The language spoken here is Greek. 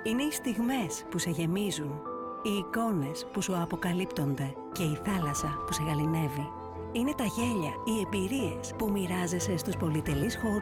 Είναι οι στιγμές που σε γεμίζουν, οι εικόνες που σου αποκαλύπτονται και η θάλασσα που σε γαληνεύει. Είναι τα γέλια, οι εμπειρίες που μοιράζεσαι στους πολυτελείς χώρους